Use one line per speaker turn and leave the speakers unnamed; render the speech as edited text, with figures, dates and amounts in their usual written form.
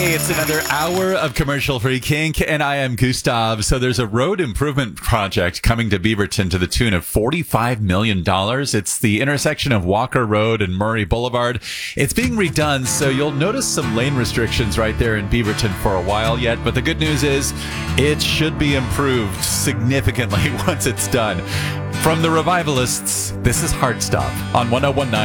Hey, it's another hour of commercial-free kink, and I am Gustav. So there's a road improvement project coming to Beaverton to the tune of $45 million. It's the intersection of Walker Road and Murray Boulevard. It's being redone, so you'll notice some lane restrictions right there in Beaverton for a while yet. But the good news is it should be improved significantly once it's done. From the Revivalists, this is Heartstop on 1019